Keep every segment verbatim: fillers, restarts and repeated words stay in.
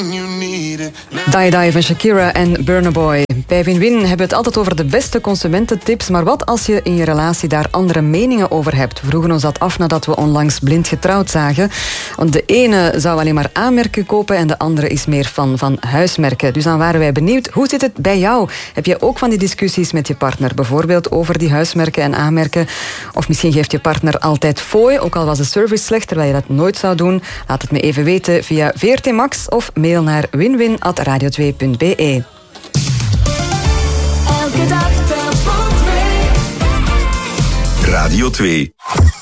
Die Die van Shakira en Burna Boy. Bij Win-Win hebben we het altijd over de beste consumententips. Maar wat als je in je relatie daar andere meningen over hebt? We vroegen ons dat af nadat we onlangs blind getrouwd zagen. Want de ene zou alleen maar aanmerken kopen en de andere is meer fan van huismerken. Dus dan waren wij benieuwd, hoe zit het bij jou? Heb je ook van die discussies met je partner? Bijvoorbeeld over die huismerken en aanmerken? Of misschien geeft je partner altijd fooi, ook al was de service slecht, terwijl je dat nooit zou doen. Laat het me even weten via V R T Max of mail naar winwin at radio twee punt b e. Elke dag telt voor twee. Radio twee.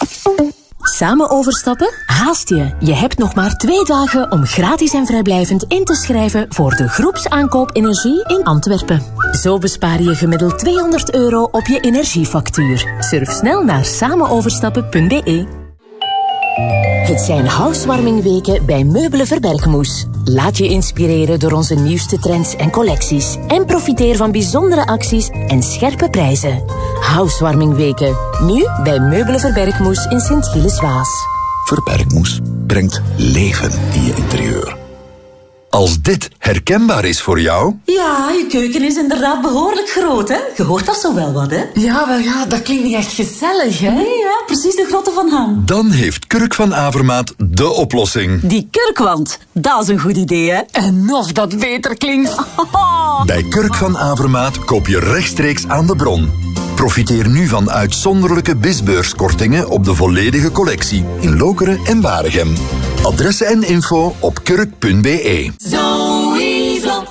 Samen overstappen? Haast je. Je hebt nog maar twee dagen om gratis en vrijblijvend in te schrijven voor de groepsaankoop energie in Antwerpen. Zo bespaar je gemiddeld tweehonderd euro op je energiefactuur. Surf snel naar samenoverstappen punt b e. Het zijn housewarmingweken bij Meubelen Verbergmoes. Laat je inspireren door onze nieuwste trends en collecties. En profiteer van bijzondere acties en scherpe prijzen. Housewarmingweken. Nu bij Meubelen Verbergmoes in Sint-Gilles-Waas. Verbergmoes brengt leven in je interieur. Als dit herkenbaar is voor jou... Ja, je keuken is inderdaad behoorlijk groot, hè? Je hoort dat zo wel wat, hè? Ja, wel ja, dat klinkt niet echt gezellig, hè? Nee, ja, precies de grootte van Han. Dan heeft Kurk van Avermaat de oplossing. Die kurkwand, dat is een goed idee, hè? En of dat beter klinkt. Bij Kurk van Avermaat koop je rechtstreeks aan de bron. Profiteer nu van uitzonderlijke bisbeurskortingen op de volledige collectie in Lokeren en Waregem. Adressen en info op kurk punt b e. Sowieso.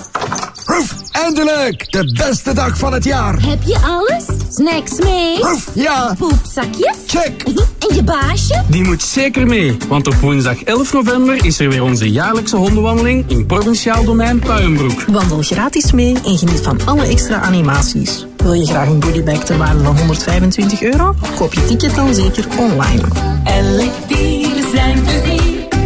Roef, eindelijk! De beste dag van het jaar. Heb je alles? Snacks mee? Roef, ja. Poepzakjes? Check. En je baasje? Die moet zeker mee, want op woensdag elf november is er weer onze jaarlijkse hondenwandeling in Provinciaal Domein Puienbroek. Wandel gratis mee en geniet van alle extra animaties. Wil je graag een goodiebag ter waarde van honderdvijfentwintig euro? Koop je ticket dan zeker online. Elk dier zijn plezier.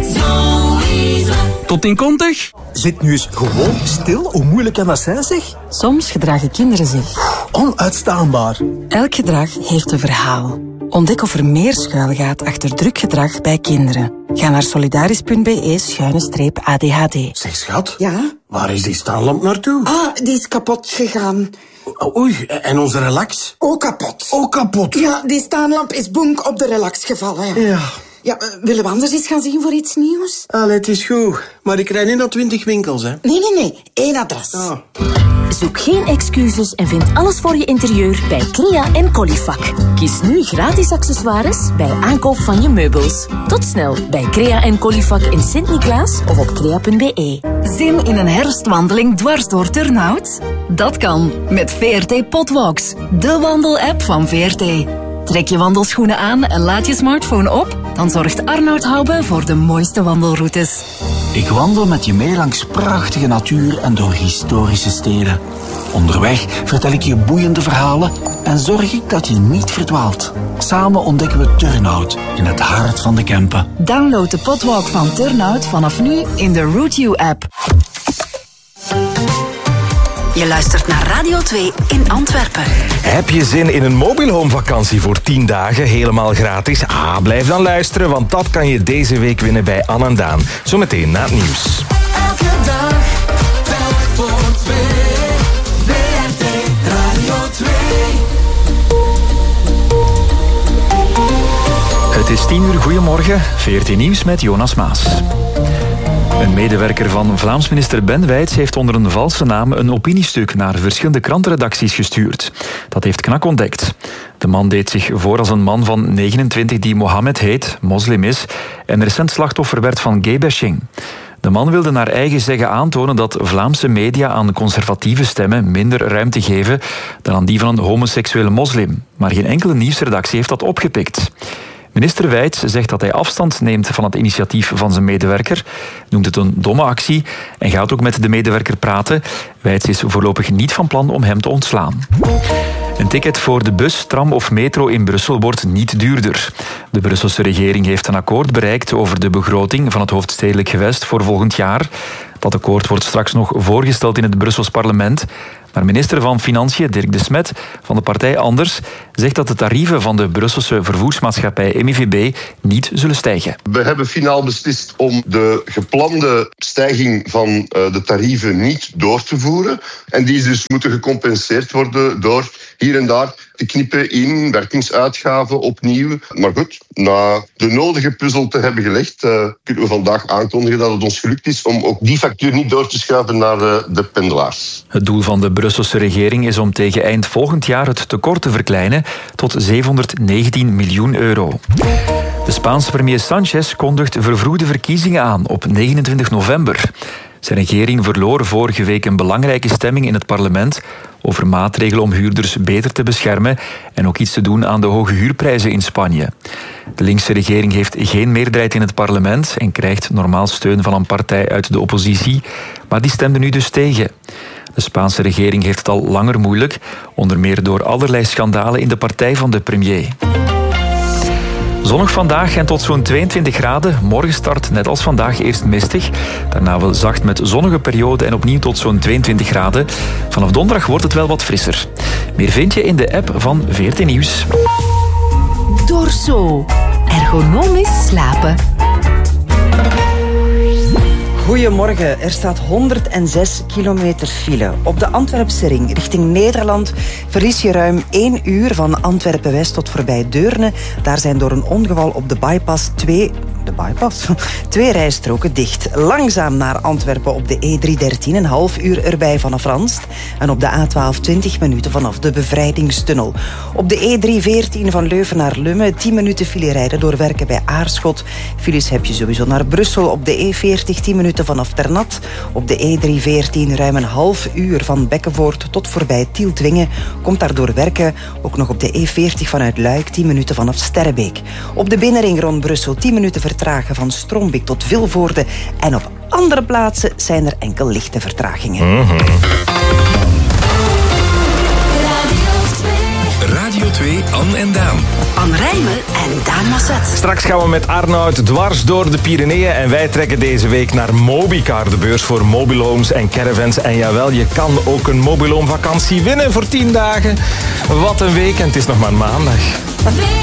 Sowieso. Tot in kontig. Zit nu eens gewoon stil. Hoe moeilijk kan dat zijn, zeg? Soms gedragen kinderen zich. Onuitstaanbaar. Elk gedrag heeft een verhaal. Ontdek of er meer schuilgaat achter druk gedrag bij kinderen. Ga naar solidaris punt b e schuine streep A D H D. Zeg, schat. Ja? Waar is die staanlamp naartoe? Ah, die is kapot gegaan. Oei, en onze relax? Ook kapot. Ook kapot? Ja, die staanlamp is bonk op de relax gevallen. Ja. Ja, willen we anders eens gaan zien voor iets nieuws? Allee, het is goed. Maar ik rijd niet naar twintig winkels, hè. Nee, nee, nee. Eén adres. Ah. Zoek geen excuses en vind alles voor je interieur bij Crea en Colifac. Kies nu gratis accessoires bij aankoop van je meubels. Tot snel bij Crea en Colifac in Sint-Niklaas of op crea punt b e. Zin in een herfstwandeling dwars door Turnhout? Dat kan met V R T Potwalks, de wandelapp van V R T. Trek je wandelschoenen aan en laat je smartphone op, dan zorgt Arnoud Hoube voor de mooiste wandelroutes. Ik wandel met je mee langs prachtige natuur en door historische steden. Onderweg vertel ik je boeiende verhalen en zorg ik dat je niet verdwaalt. Samen ontdekken we Turnhout in het hart van de Kempen. Download de Potwalk van Turnhout vanaf nu in de Route You app. Je luistert naar Radio twee in Antwerpen. Heb je zin in een mobile home vakantie voor tien dagen helemaal gratis? Ah, blijf dan luisteren, want dat kan je deze week winnen bij Anne en Daan. Zometeen na het nieuws. Elke dag telt voor twee. V R T Radio twee. Het is tien uur, goedemorgen. V R T Nieuws met Jonas Maas. Een medewerker van Vlaams minister Ben Wijts heeft onder een valse naam een opiniestuk naar verschillende krantenredacties gestuurd. Dat heeft Knak ontdekt. De man deed zich voor als een man van negenentwintig die Mohammed heet, moslim is en recent slachtoffer werd van gaybashing. De man wilde naar eigen zeggen aantonen dat Vlaamse media aan conservatieve stemmen minder ruimte geven dan aan die van een homoseksuele moslim. Maar geen enkele nieuwsredactie heeft dat opgepikt. Minister Wijts zegt dat hij afstand neemt van het initiatief van zijn medewerker, noemt het een domme actie en gaat ook met de medewerker praten. Wijts is voorlopig niet van plan om hem te ontslaan. Een ticket voor de bus, tram of metro in Brussel wordt niet duurder. De Brusselse regering heeft een akkoord bereikt over de begroting van het hoofdstedelijk gewest voor volgend jaar. Dat akkoord wordt straks nog voorgesteld in het Brussels parlement. Maar minister van Financiën Dirk De Smet van de partij Anders zegt dat de tarieven van de Brusselse vervoersmaatschappij M I V B niet zullen stijgen. We hebben finaal beslist om de geplande stijging van uh, de tarieven niet door te voeren. En die dus moeten gecompenseerd worden door hier en daar te knippen in werkingsuitgaven opnieuw. Maar goed, na de nodige puzzel te hebben gelegd, uh, kunnen we vandaag aankondigen dat het ons gelukt is om ook die factuur niet door te schuiven naar uh, de pendelaars. Het doel van de Brusselse regering is om tegen eind volgend jaar het tekort te verkleinen tot zevenhonderdnegentien miljoen euro. De Spaanse premier Sánchez kondigt vervroegde verkiezingen aan op negenentwintig november. Zijn regering verloor vorige week een belangrijke stemming in het parlement over maatregelen om huurders beter te beschermen en ook iets te doen aan de hoge huurprijzen in Spanje. De linkse regering heeft geen meerderheid in het parlement en krijgt normaal steun van een partij uit de oppositie, maar die stemde nu dus tegen. De Spaanse regering heeft het al langer moeilijk, onder meer door allerlei schandalen in de partij van de premier. Zonnig vandaag en tot zo'n tweeëntwintig graden. Morgen start net als vandaag eerst mistig. Daarna wel zacht met zonnige periode en opnieuw tot zo'n tweeëntwintig graden. Vanaf donderdag wordt het wel wat frisser. Meer vind je in de app van V R T Nieuws. Dorso. Ergonomisch slapen. Goedemorgen, er staat honderdzes kilometer file. Op de Antwerpse ring richting Nederland verlies je ruim één uur van Antwerpen-West tot voorbij Deurne. Daar zijn door een ongeval op de bypass twee... De bypass? Twee rijstroken dicht. Langzaam naar Antwerpen op de E driehonderddertien, een half uur erbij vanaf Ranst. En op de A twaalf twintig minuten vanaf de Bevrijdingstunnel. Op de E driehonderdveertien van Leuven naar Lummen tien minuten file rijden door werken bij Aarschot. Files heb je sowieso naar Brussel op de E veertig tien minuten vanaf Ternat. Op de E driehonderdveertien ruim een half uur van Bekkenvoort tot voorbij Tieltwingen. Komt daardoor werken. Ook nog op de E veertig vanuit Luik tien minuten vanaf Sterrebeek. Op de binnenring rond Brussel tien minuten vertragen van Strombeek tot Vilvoorde. En op andere plaatsen zijn er enkel lichte vertragingen. Mm-hmm. Radio twee, Anne en Daan. Anne Rijmen en Daan Masset. Straks gaan we met Arnoud dwars door de Pyreneeën en wij trekken deze week naar Mobicar, de beurs voor mobile homes en caravans. En jawel, je kan ook een mobile home vakantie winnen voor tien dagen. Wat een week en het is nog maar maandag.